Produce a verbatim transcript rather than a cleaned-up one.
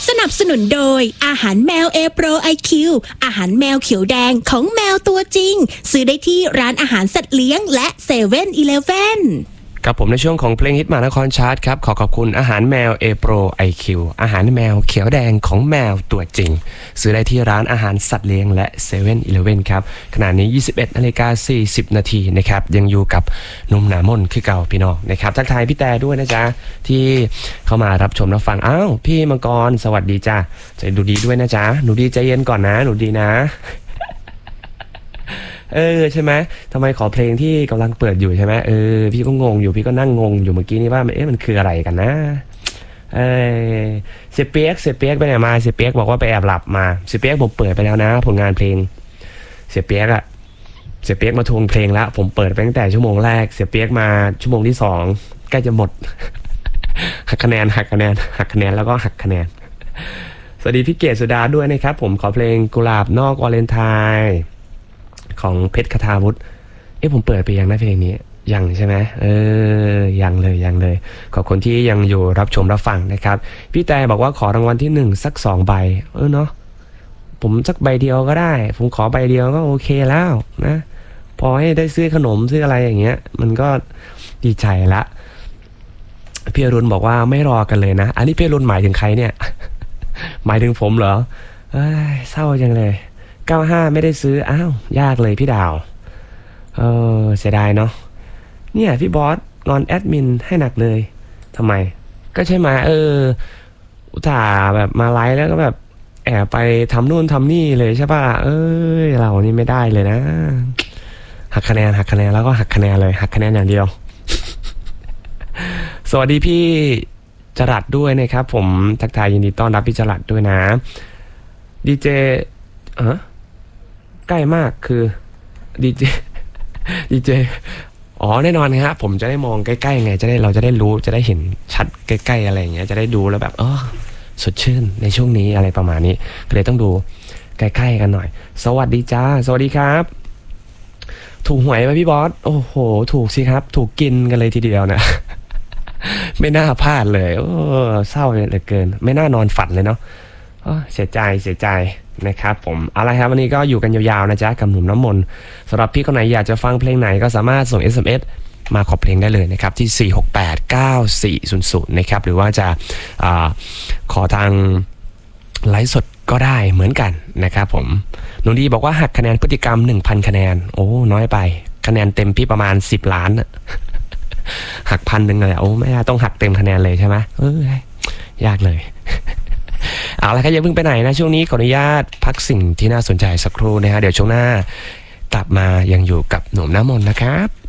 สนับสนุนโดยอาหารแมวเอโปรไอคิวอาหารแมวเขียวแดงของแมวตัวจริงซื้อได้ที่ร้านอาหารสัตว์เลี้ยงและเซเว่นอีเลฟเว่นครับผมในช่วงของเพลงฮิตมหานครชาร์ตครับขอขอบคุณอาหารแมวเอโปรไอคิวอาหารแมวเขียวแดงของแมวตัวจริงซื้อได้ที่ร้านอาหารสัตว์เลี้ยงและเซเว่นอีเลฟเว่นครับขณะนี้ ยี่สิบเอ็ดนาฬิกาสี่สิบนาทีนะครับยังอยู่กับนุ่มหนามนคือเก่าพี่น้องนะครับทักทายพี่แต่ด้วยนะจ๊ะที่เข้ามารับชมรับฟังอ้าวพี่มังกรสวัสดีจ้าใจดูดีด้วยนะจ๊ะหนูดีใจเย็นก่อนนะหนูดีนะเออใช่ไหมทำไมขอเพลงที่กำลังเปิดอยู่ใช่ไหมเออพี่ก็งงอยู่พี่ก็นั่งงงอยู่เมื่อกี้นี่ว่าเอ๊ะมันคืออะไรกันนะเออเสียเปียกเสียเปียกไปไหนมาเสียเปียกบอกว่าไปแอบหลับมาเสียเปียกผมเปิดไปแล้วนะผลงานเพลงเสียเปียกอะเสียเปียกมาทวงเพลงแล้วผมเปิดไปตั้งแต่ชั่วโมงแรกเสียเปียกมาชั่วโมงที่สองใกล้จะหมดหักคะแนนหักคะแนนหักคะแนนแล้วก็หักคะแนนสวัสดีพี่เกศสุดาด้วยนะครับผมขอเพลงกุหลาบนอกวาเลนไทน์ของเพชรคทาวุฒิเอ๊ะผมเปิดไปยังนะเพลงนี้ยังใช่ไหมเออยังเลยยังเลยขอบคุณที่ยังอยู่รับชมรับฟังนะครับพี่แต่บอกว่าขอรางวัลที่หนึ่งสักสองใบเออเนาะผมสักใบเดียวก็ได้ผมขอใบเดียวก็โอเคแล้วนะพอให้ได้ซื้อขนมซื้ออะไรอย่างเงี้ยมันก็ดีใจละพี่อรุณบอกว่าไม่รอกันเลยนะอันนี้พี่อรุณหมายถึงใครเนี่ย หมายถึงผมเหรอเอ้ยเศร้าจังเลยเก้าห้าไม่ได้ซื้ออ้าวยากเลยพี่ดาวเออเสียดายเนาะเนี่ยพี่บอสงอนแอดมินให้หนักเลยทำไมก็ใช่ไหมเอออุตส่าห์แบบมาไลฟ์แล้วก็แบบแอบไปทำนู่นทำนี่เลยใช่ป่ะเอ้ยเรานี่ไม่ได้เลยนะหักคะแนนหักคะแนนแล้วก็หักคะแนนเลยหักคะแนนอย่างเดียว สวัสดีพี่จรัสด้วยนะครับผมทักทายยินดีต้อนรับพี่จรัสด้วยนะดีเจเออใกล้มากคือดีเจดีเจอ๋อแน่นอนครับผมจะได้มองใกล้ๆไงจะได้เราจะได้รู้จะได้เห็นชัดใกล้ๆอะไรอย่างเงี้ยจะได้ดูแล้วแบบเออสดชื่นในช่วงนี้อะไรประมาณนี้ก็เลยต้องดูใกล้ๆกันหน่อยสวัสดีจ้าสวัสดีครับถูกหวยไหมพี่บอสโอ้โหถูกสิครับถูกกินกันเลยทีเดียวนะ ไม่น่าพลาดเลยโอ้เศร้าเหลือเกินไม่น่านอนฝันเลยเนาะเสียใจเสียใจนะครับผมเอาละครับวันนี้ก็อยู่กันยาวๆนะจ๊ะกับหนุ่มน้ำมนต์สำหรับพี่คนไหนอยากจะฟังเพลงไหนก็สามารถส่ง เอส เอ็ม เอส มาขอเพลงได้เลยนะครับที่สี่ หก แปด เก้า สี่ ศูนย์ ศูนย์นะครับหรือว่าจะอาขอทางไลฟ์สดก็ได้เหมือนกันนะครับผมหนุ่มดีบอกว่าหักคะแนนพฤติกรรม หนึ่งพัน คะแนนโอ้น้อยไปคะแนนเต็มพี่ประมาณสิบล้านหักพันหนึ่งเลยโอ้ไม่ได้ต้องหักเต็มคะแนนเลยใช่ไหมเออยากเลยเอาละครับอย่าเพิ่งไปไหนนะช่วงนี้ขออนุญาตพักสิ่งที่น่าสนใจสักครู่นะฮะเดี๋ยวช่วงหน้ากลับมายังอยู่กับหนุ่มน้ำมนต์นะครับ